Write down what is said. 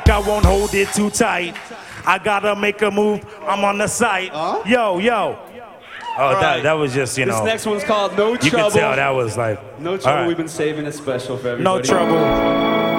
I won't hold it too tight. I gotta make a move, I'm on the site. Yo. Oh, that was just, you know. This next one's called No Trouble. You can tell that was like. No Trouble, right. we've been saving it special for everybody. No Trouble.